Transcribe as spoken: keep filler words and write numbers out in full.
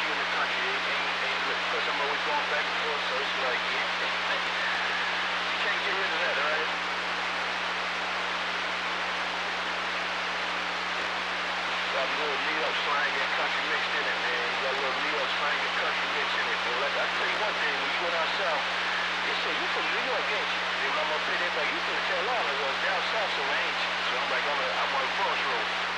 you in the country, and, and, and because I'm always going back and forth, so it's like, yeah, you can't get rid of that, right? Got a little New York slang and country mixed in it, man. You got a little New York slang and country mixed in it, man. Like, I tell you one thing, when you go down south, they say, you from New York, ain't you? And I'm up here, they're like, you from the Carolinas, or down south, so ain't you? So I'm like, I'm, a, I'm on a crossroad.